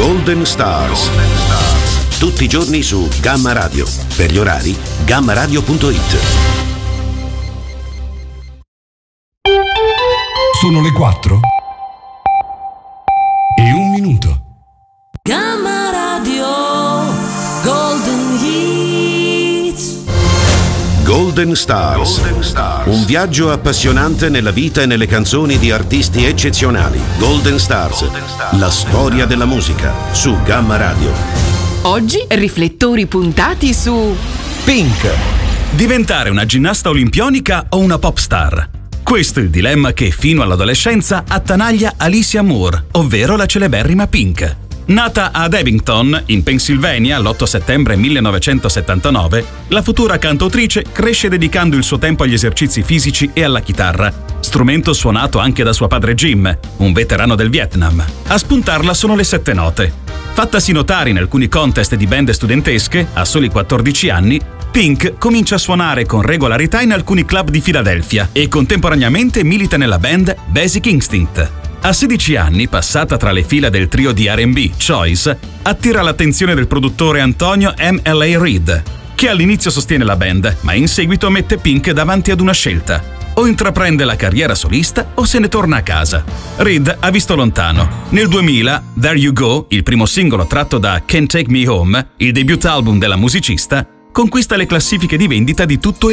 Golden Stars. Tutti i giorni su Gamma Radio. Per gli orari, gammaradio.it. Sono le 4 e 1 minuto. Gamma Radio Golden Hits. Golden Stars. Un viaggio appassionante nella vita e nelle canzoni di artisti eccezionali. Golden Stars. La storia della musica su Gamma Radio. Oggi riflettori puntati su Pink. Diventare una ginnasta olimpionica o una pop star? Questo è il dilemma che fino all'adolescenza attanaglia Alicia Moore, ovvero la celeberrima Pink. Nata ad Abington, in Pennsylvania, l'8 settembre 1979, la futura cantautrice cresce dedicando il suo tempo agli esercizi fisici e alla chitarra, strumento suonato anche da suo padre Jim, un veterano del Vietnam. A spuntarla sono le 7 note. Fattasi notare in alcuni contest di band studentesche, a soli 14 anni, Pink comincia a suonare con regolarità in alcuni club di Filadelfia e contemporaneamente milita nella band Basic Instinct. A 16 anni, passata tra le fila del trio di R&B Choice, attira l'attenzione del produttore Antonio M.L.A. Reid, che all'inizio sostiene la band, ma in seguito mette Pink davanti ad una scelta: o intraprende la carriera solista o se ne torna a casa. Reid ha visto lontano. Nel 2000, There You Go, il primo singolo tratto da Can't Take Me Home, il debut album della musicista, conquista le classifiche di vendita di tutto